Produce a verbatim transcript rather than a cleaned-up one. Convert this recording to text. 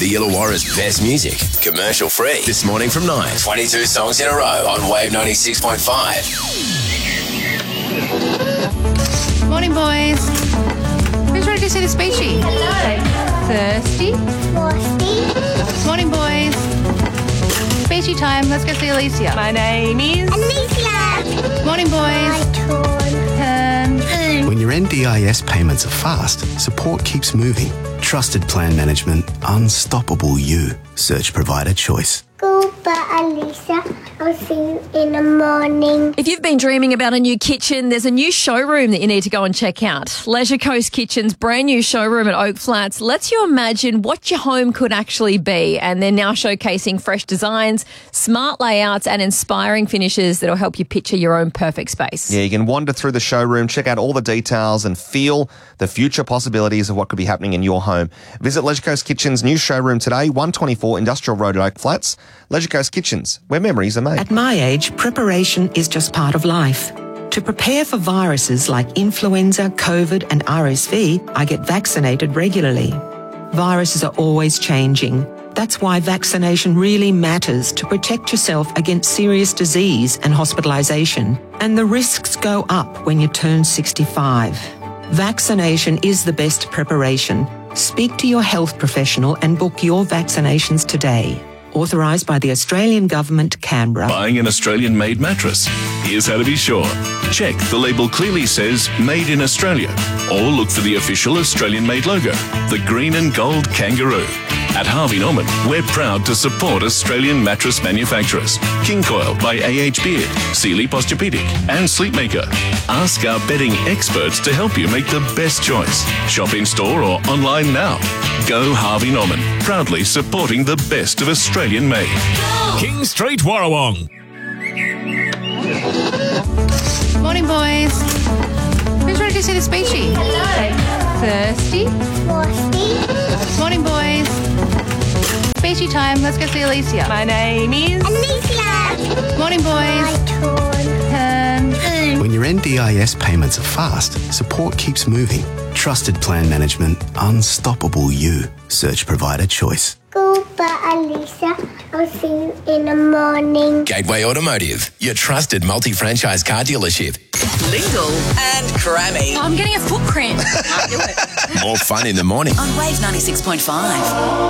The Illawarra's best music, commercial free. This morning from nine. twenty-two songs in a row on Wave ninety-six point five. Morning, boys. Who's ready to see the speechy? Hello. Thirsty? Frosty. Morning, boys. Speechy time. Let's go see Alicia. My name is... Alicia. Morning, boys. My turn. Turn. When your N D I S payments are fast, support keeps moving. Trusted plan management, unstoppable you. Search provider choice. Goodbye, Alicia. I'll see you in the morning. If you've been dreaming about a new kitchen, there's a new showroom that you need to go and check out. Leisure Coast Kitchen's brand new showroom at Oak Flats lets you imagine what your home could actually be, and they're now showcasing fresh designs, smart layouts and inspiring finishes that'll help you picture your own perfect space. Yeah, you can wander through the showroom, check out all the details and feel the future possibilities of what could be happening in your home. Visit Leisure Coast Kitchen's new showroom today, one twenty-four Industrial Road at Oak Flats. Leisure Coast Kitchens, where memories are made. At my age, preparation is just part of life. To prepare for viruses like influenza, COVID and R S V, I get vaccinated regularly. Viruses are always changing. That's why vaccination really matters to protect yourself against serious disease and hospitalisation. And the risks go up when you turn sixty-five. Vaccination is the best preparation. Speak to your health professional and book your vaccinations today. Authorised by the Australian Government, Canberra. Buying an Australian-made mattress? Here's how to be sure. Check the label clearly says Made in Australia, or look for the official Australian-made logo, the green and gold kangaroo. At Harvey Norman, we're proud to support Australian mattress manufacturers. King Coil by A H Beard, Sealy Posturepedic and Sleepmaker. Ask our bedding experts to help you make the best choice. Shop in store or online now. Go Harvey Norman, proudly supporting the best of Australian made. King Street, Warrawong. Morning, boys. Who's ready to see the speechy? Hello. Thirsty? Frosty. Morning, boys. Speechy time. Let's go see Alicia. My name is... Alicia. Morning, boys. My Turn. turn. Turn. When your N D I S payments are fast, support keeps moving. Trusted plan management, unstoppable you. Search provider choice. Goodbye, Alicia. I'll see you in the morning. Gateway Automotive, your trusted multi-franchise car dealership. Lingle and Crammy. I'm getting a foot cramp. Can't do it. More fun in the morning. On Wave ninety-six point five.